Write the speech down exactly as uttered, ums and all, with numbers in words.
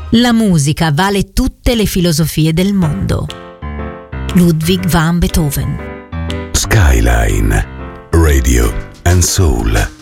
La musica vale tutte le filosofie del mondo. Ludwig van Beethoven. Skyline Radio and Soul.